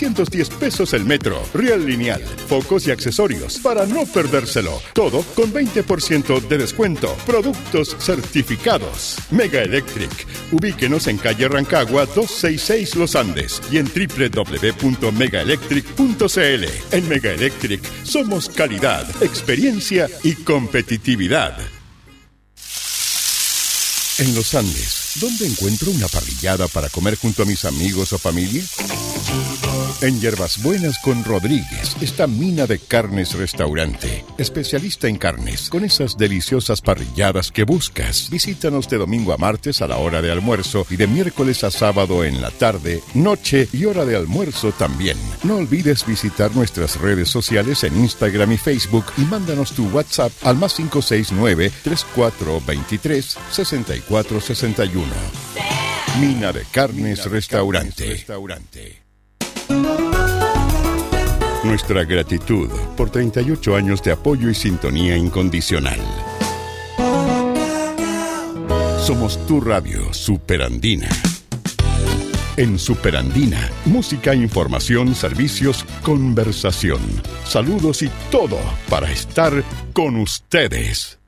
610 pesos el metro. Real Lineal, focos y accesorios para no perdérselo. Todo con 20% de descuento. Productos certificados. Mega Electric. Ubíquenos en calle Rancagua 266 Los Andes y en www.megaelectric.cl. En Mega Electric somos calidad, experiencia y competitividad. En Los Andes, ¿dónde encuentro una parrillada para comer junto a mis amigos o familia? En Hierbas Buenas con Rodríguez está Mina de Carnes Restaurante, especialista en carnes, con esas deliciosas parrilladas que buscas. Visítanos de domingo a martes a la hora de almuerzo y de miércoles a sábado en la tarde, noche y hora de almuerzo también. No olvides visitar nuestras redes sociales en Instagram y Facebook y mándanos tu WhatsApp al más 569-3423-6461. Mina de Carnes Restaurante. Nuestra gratitud por 38 años de apoyo y sintonía incondicional. Somos tu radio Superandina. En Superandina, música, información, servicios, conversación, saludos y todo para estar con ustedes.